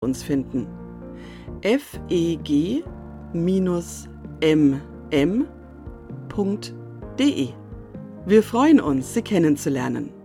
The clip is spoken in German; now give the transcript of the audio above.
uns finden. feg-mm.de. Wir freuen uns, Sie kennenzulernen.